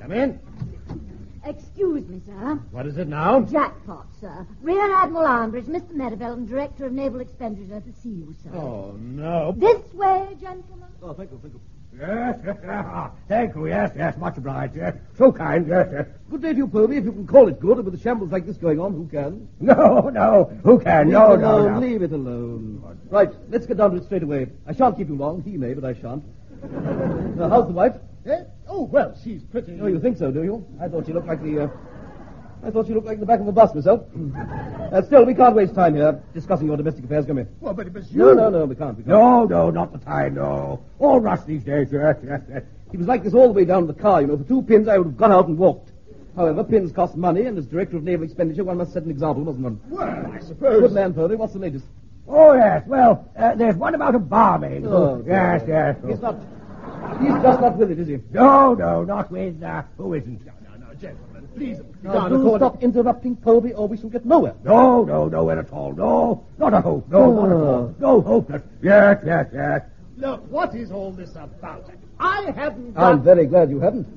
Come in. Excuse me, sir. What is it now? Jackpot, sir. Rear Admiral Armbridge, Mr. Merivale, Director of Naval Expenditure, to see you, sir. Oh, no. This way, gentlemen. Oh, thank you. Yes. Thank you, yes, much obliged, yes. So kind, yes. Good day to you, Povey, if you can call it good. With a shambles like this going on, who can? No, who can? No. Leave it alone. Right, let's get down to it straight away. I shan't keep you long. He may, but I shan't. Now, how's the wife? Oh, well, she's pretty... Oh, you think so, do you? I thought she looked like the the back of a bus myself. Still, we can't waste time here discussing your domestic affairs, can we? Well, but it was you... No, we can't. No, not the time, no. All rush these days, yes. He was like this all the way down to the car, you know. For 2 pins, I would have gone out and walked. However, pins cost money, and as Director of Naval Expenditure, one must set an example, mustn't one? Well, I suppose... Good man, Povey. What's the latest? Oh, yes, well, there's one about a barmaid. Oh, yes. He's just not with it, is he? No, not with, who isn't? No, gentlemen, please... Now, do stop interrupting, Povey, or we shall get nowhere. No, nowhere at all. No, not a hope. No, not at all. No hope. Yes. Look, what is all this about? I haven't I'm very glad you haven't.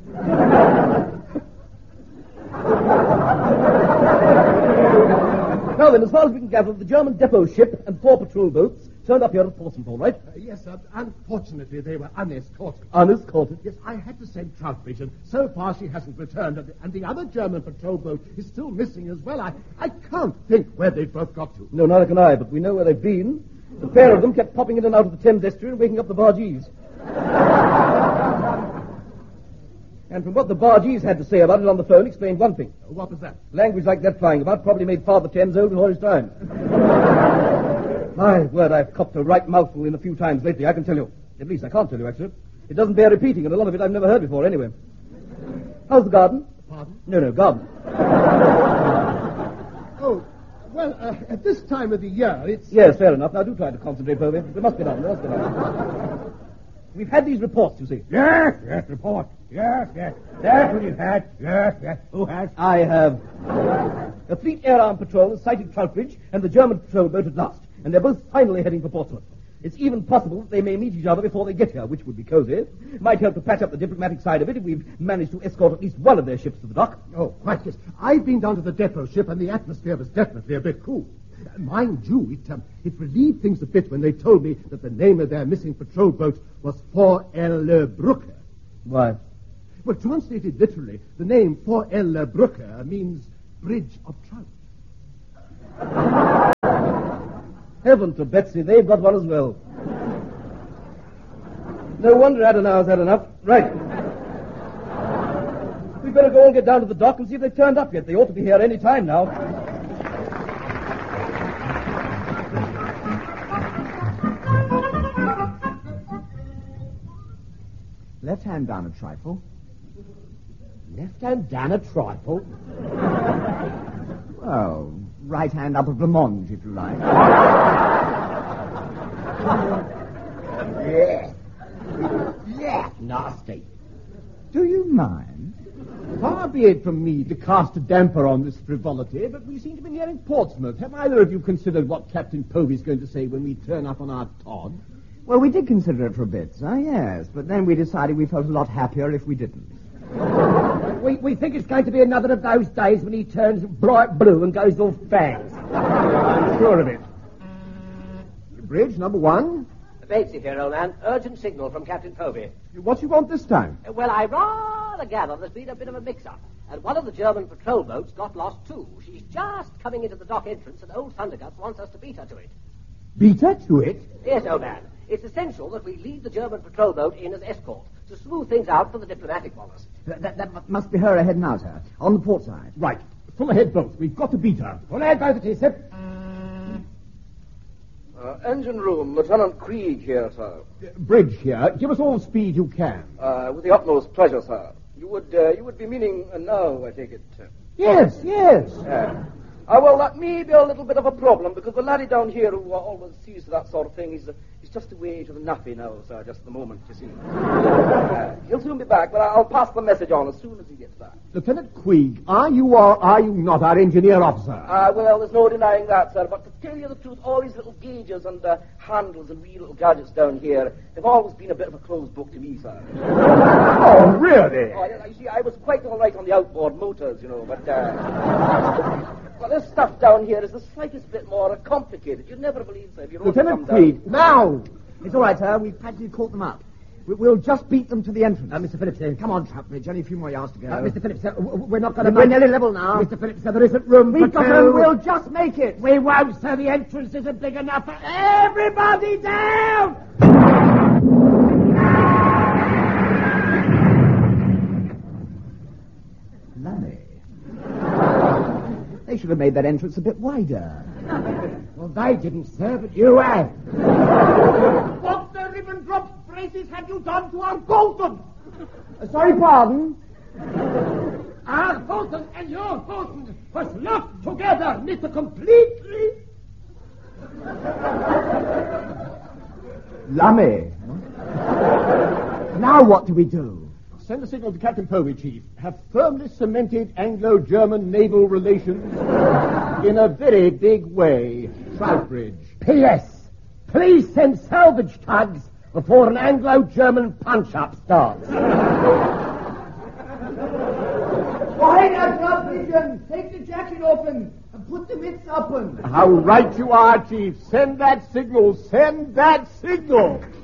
Now then, as far as we can gather, the German depot ship and 4 patrol boats turned up here at Portsmouth, all right? Yes, sir. Unfortunately, they were unescorted. Unescorted? Yes, I had to send Troutbridge, and so far she hasn't returned, and the other German patrol boat is still missing as well. I can't think where they've both got to. No, neither can I, but we know where they've been. The pair of them kept popping in and out of the Thames estuary and waking up the bargees. And from what the bargees had to say about it on the phone explained one thing. What was that? Language like that flying about probably made Father Thames old before his time. My word, I've copped a right mouthful in a few times lately, I can tell you. At least I can't tell you, actually. It doesn't bear repeating, and a lot of it I've never heard before, anyway. How's the garden? Pardon? No, garden. Oh, well, at this time of the year, it's... Yes, fair enough. Now, do try to concentrate, Povey. There must be done. We've had these reports, you see. Yes, report. Yes. That's what you've had. Yes. Who has? I have. A fleet air arm patrol has sighted Troutbridge and the German patrol boat at last, and they're both finally heading for Portsmouth. It's even possible that they may meet each other before they get here, which would be cozy. Might help to patch up the diplomatic side of it if we've managed to escort at least one of their ships to the dock. Oh, quite yes. I've been down to the depot ship, and the atmosphere was definitely a bit cool. Mind you, it relieved things a bit when they told me that the name of their missing patrol boat was 4L Brücke. Why? Well, translated literally, the name 4L Brücke means bridge of trout. Heaven to Betsy, they've got one as well. No wonder Adenauer's had enough. Right. We'd better go and get down to the dock and see if they've turned up yet. They ought to be here any time now. Left hand down a trifle. Left hand down a trifle. Well, right hand up a blancmange, if you like. Yeah, nasty. Do you mind? Far be it from me to cast a damper on this frivolity, but we seem to be nearing Portsmouth. Have either of you considered what Captain Povey's going to say when we turn up on our Todd? Well, we did consider it for a bit, sir, yes. But then we decided we felt a lot happier if we didn't. We think it's going to be another of those days when he turns bright blue and goes all fangs. I'm sure of it. Bridge, number 1. Batesy here, old man. Urgent signal from Captain Povey. What you want this time? Well, I rather gather there's been a bit of a mix-up. And one of the German patrol boats got lost, too. She's just coming into the dock entrance, and old Thunderguts wants us to beat her to it. Beat her to it? Yes, old man. It's essential that we lead the German patrol boat in as escort to smooth things out for the diplomatic wallers. That must be her ahead now, sir. On the port side. Right. Full ahead both. We've got to beat her. Full ahead both it is, sir. Engine room, Lieutenant Krieg here, sir. Bridge here. Give us all speed you can. With the utmost pleasure, sir. You would be meaning now, I take it. Yes. Well, that may be a little bit of a problem, because the laddie down here who always sees to that sort of thing, he's just away to the naffy now, sir, just at the moment, you see. He'll soon be back, but I'll pass the message on as soon as he gets back. Lieutenant Krieg, are you or are you not our engineer officer? Well, there's no denying that, sir, but to tell you the truth, all these little gauges and handles and wee little gadgets down here, they've always been a bit of a closed book to me, sir. Oh, really? Oh, yeah, you see, I was quite quite all right on the outboard motors, you know, but, well, this stuff down here is the slightest bit more complicated. You'd never believe so if you Lieutenant Creed, now! It's all right, sir. We've practically caught them up. We'll just beat them to the entrance. Mr. Phillips, Come on, Troutbridge. Only a few more yards to go. Mr. Phillips, we're not going to... We're nearly level now. Mr. Phillips, there isn't room We've for got two. them. We'll just make it. We won't, sir. The entrance isn't big enough for everybody down! Lummy. They should have made that entrance a bit wider. Well, they didn't, sir, but you have. What the ribbon drop braces have you done to our Bolton? Sorry, pardon. Our Bolton and your Bolton was locked together, Mr. Completely. Lummy. Now what do we do? Send a signal to Captain Povey, Chief. Have firmly cemented Anglo-German naval relations in a very big way. Troutbridge. P.S. Please send salvage tugs before an Anglo-German punch-up starts. Why not, Troutbridge? Take the jacket open and put the mitts open. How right you are, Chief. Send that signal. Send that signal.